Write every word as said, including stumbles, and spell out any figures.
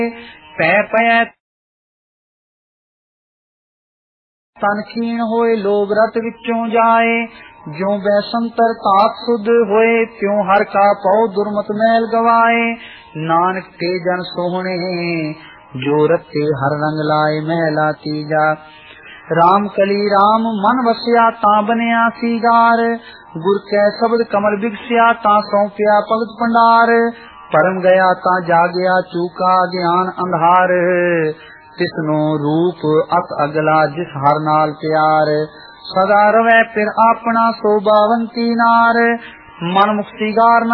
ਪੈ ਪੈ ਤਨ ਖੀਣ ਹੋਏ, ਲੋਭ ਰਤ ਵਿੱਚੋਂ ਜਾਏ। ਜਿਉ ਬੈਸੰਤਰ ਤਾਪ ਸੁਧ ਹੋਏ, ਤਿਉ ਹਰ ਕਾ ਪਉ ਦੁਰਮਤ ਮੈਲ ਗਵਾਏ। ਨਾਨਕ ਤੇ ਜਨ ਸੋਹਣੇ, ਜੋ ਰਤੇ ਹਰ ਰੰਗ ਲਾਏ ਮਹਿਲਾ ਤੀਜਾ। ਰਾਮ ਕਲੀ ਰਾਮ ਮਨ ਵਸਿਆ, ਤਾਂ ਬਨਿਆ ਸੀਗਾਰ। ਗੁਰ ਕੈ ਸ਼ਬਦ ਕਮਲ ਬਿਗਸਿਆ, ਤਾਂ ਸੌਂਪਿਆ ਭਗਤ ਭੰਡਾਰ। ਪਰਮ ਗਿਆ ਤਾਂ ਜਾਗਿਆ, ਚੂਕਾ ਗਿਆਨ ਅੰਧਾਰ। ਤਿਸਨੋ ਰੂਪ ਅਤ ਅਗਲਾ, ਜਿਸ ਹਰ ਨਾਲ ਪਿਆਰ। ਸਦਾ ਰਵੈ ਫਿਰ ਆਪਣਾ, ਸੋਭਾਵੰਤੀ ਨਾਰ। ਮਨ ਮੁਖ ਸੀਗਾਰ